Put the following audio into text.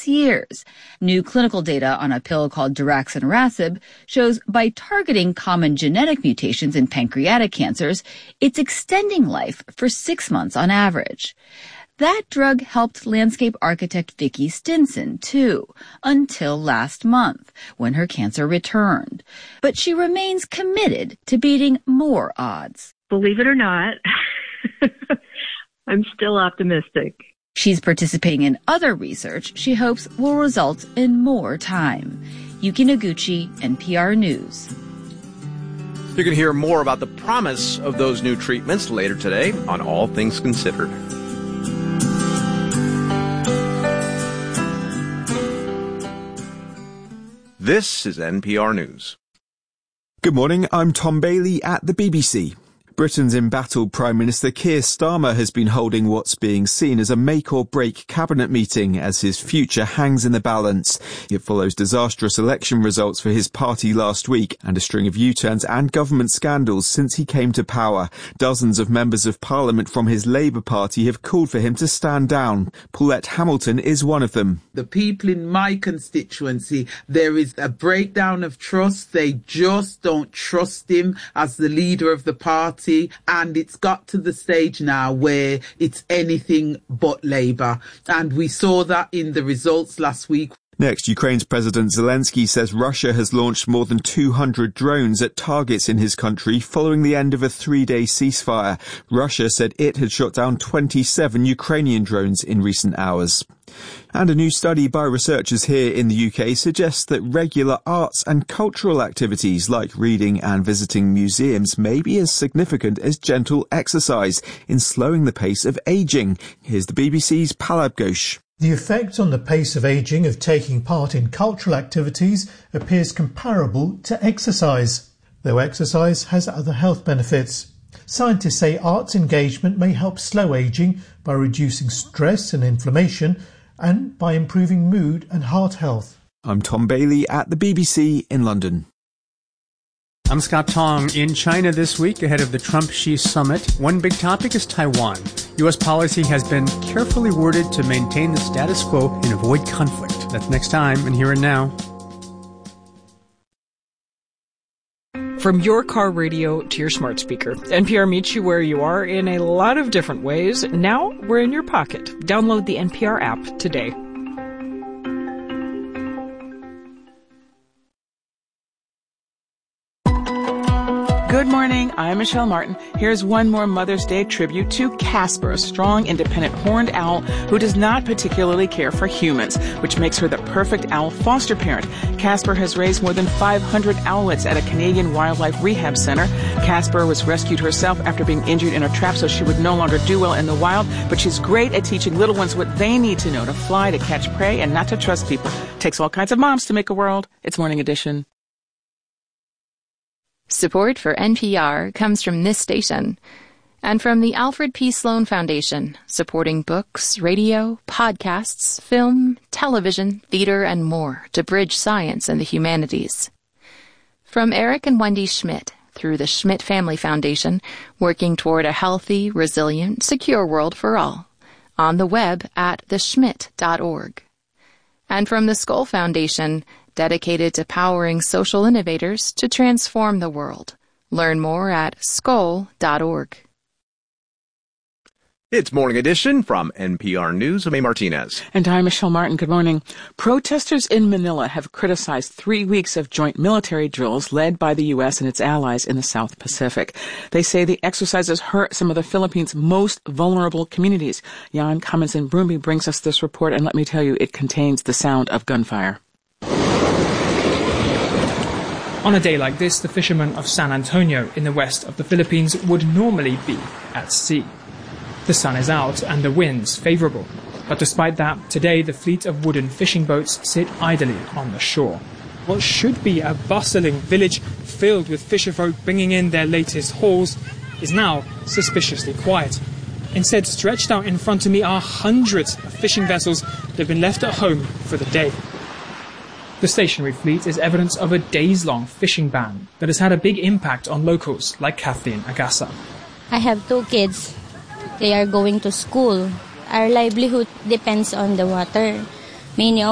6 years. New clinical data on a pill called daraxonrasib shows by targeting common genetic mutations in pancreatic cancers, it's extending life for 6 months on average. That drug helped landscape architect Vicki Stinson, too, until last month, when her cancer returned. But she remains committed to beating more odds. Believe it or not, I'm still optimistic. She's participating in other research she hopes will result in more time. Yuki Noguchi, NPR News. You can hear more about the promise of those new treatments later today on All Things Considered. This is NPR News. Good morning, I'm Tom Bailey at the BBC. Britain's embattled Prime Minister Keir Starmer has been holding what's being seen as a make-or-break cabinet meeting as his future hangs in the balance. It follows disastrous election results for his party last week and a string of U-turns and government scandals since he came to power. Dozens of members of Parliament from his Labour Party have called for him to stand down. Paulette Hamilton is one of them. The people in my constituency, there is a breakdown of trust. They just don't trust him as the leader of the party. And it's got to the stage now where it's anything but Labour. And we saw that in the results last week. Next, Ukraine's President Zelensky says Russia has launched more than 200 drones at targets in his country following the end of a 3-day ceasefire. Russia said it had shot down 27 Ukrainian drones in recent hours. And a new study by researchers here in the UK suggests that regular arts and cultural activities like reading and visiting museums may be as significant as gentle exercise in slowing the pace of ageing. Here's the BBC's Palab Ghosh. The effect on the pace of ageing of taking part in cultural activities appears comparable to exercise, though exercise has other health benefits. Scientists say arts engagement may help slow ageing by reducing stress and inflammation and by improving mood and heart health. I'm Tom Bailey at the BBC in London. I'm Scott Tong. In China this week, ahead of the Trump-Xi summit, one big topic is Taiwan. U.S. policy has been carefully worded to maintain the status quo and avoid conflict. That's next time and Here and Now. From your car radio to your smart speaker, NPR meets you where you are in a lot of different ways. Now we're in your pocket. Download the NPR app today. Good morning, I'm Michelle Martin. Here's one more Mother's Day tribute to Casper, a strong, independent horned owl who does not particularly care for humans, which makes her the perfect owl foster parent. Casper has raised more than 500 owlets at a Canadian wildlife rehab center. Casper was rescued herself after being injured in a trap so she would no longer do well in the wild, but she's great at teaching little ones what they need to know to fly, to catch prey, and not to trust people. Takes all kinds of moms to make a world. It's Morning Edition. Support for NPR comes from this station and from the Alfred P. Sloan Foundation, supporting books, radio, podcasts, film, television, theater, and more to bridge science and the humanities. From Eric and Wendy Schmidt through the Schmidt Family Foundation, working toward a healthy, resilient, secure world for all. On the web at theschmidt.org. And from the Skoll Foundation, dedicated to powering social innovators to transform the world. Learn more at skoll.org. It's Morning Edition from NPR News. I'm A. Martinez. And I'm Michelle Martin. Good morning. Protesters in Manila have criticized 3 weeks of joint military drills led by the U.S. and its allies in the South Pacific. They say the exercises hurt some of the Philippines' most vulnerable communities. Jan Kaminsin-Brumby brings us this report, and let me tell you, it contains the sound of gunfire. On a day like this, the fishermen of San Antonio in the west of the Philippines would normally be at sea. The sun is out and the wind's favorable. But despite that, today the fleet of wooden fishing boats sit idly on the shore. What should be a bustling village filled with fisherfolk bringing in their latest hauls is now suspiciously quiet. Instead, stretched out in front of me are hundreds of fishing vessels that have been left at home for the day. The stationary fleet is evidence of a days-long fishing ban that has had a big impact on locals like Kathleen Agasa. I have 2 kids. They are going to school. Our livelihood depends on the water. Many